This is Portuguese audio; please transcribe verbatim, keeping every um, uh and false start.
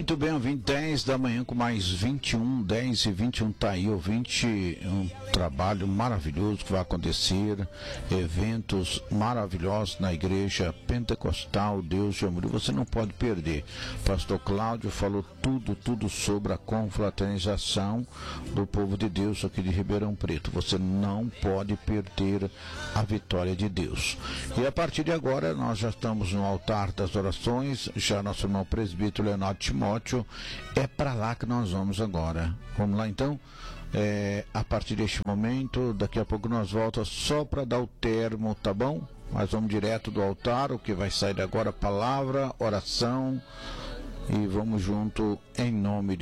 Muito bem, vinte e dez da manhã com mais vinte e um, dez e vinte e um, tá aí, ouvinte, um trabalho maravilhoso que vai acontecer, eventos maravilhosos na igreja pentecostal, Deus de Amor, você não pode perder. Pastor Cláudio falou tudo, tudo sobre a confraternização do povo de Deus aqui de Ribeirão Preto, você não pode perder a vitória de Deus. E a partir de agora, nós já estamos no altar das orações, já nosso irmão presbítero Leonardo Timóteo, é para lá que nós vamos agora. Vamos lá então? É, a partir deste momento, daqui a pouco nós voltamos só para dar o termo, tá bom? Mas vamos direto do altar, o que vai sair agora, palavra, oração, e vamos junto em nome de